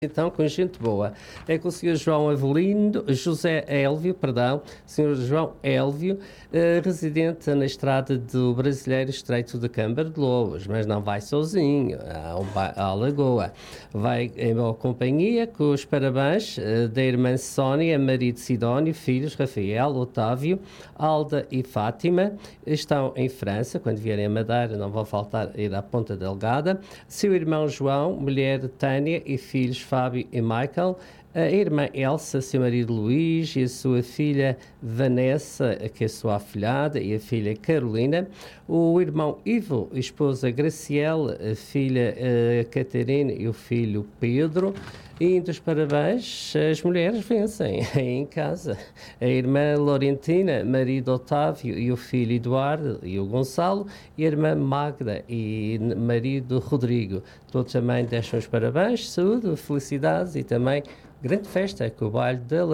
Então, com gente boa. É com o Sr. Sr. João Élvio, residente na estrada do Brasileiro Estreito de Câmara de Lobos, mas não vai sozinho à Lagoa. Vai em boa companhia, com os parabéns da irmã Sónia, marido Sidónio, filhos Rafael, Otávio, Alda e Fátima. Estão em França, quando vierem a Madeira não vão faltar ir à Ponta Delgada. Seu irmão João, mulher Tânia e filhos Fábio e Michael, a irmã Elsa, seu marido Luís e a sua filha Vanessa, que é a sua afilhada, e a filha Carolina, o irmão Ivo, a esposa Graciela, a filha Catarina e o filho Pedro. E dos parabéns, as mulheres vencem em casa. A irmã Laurentina, marido Otávio e o filho Eduardo e o Gonçalo, e a irmã Magda e marido Rodrigo. Todos também deixam os parabéns, saúde, felicidades e também grande festa com o baile da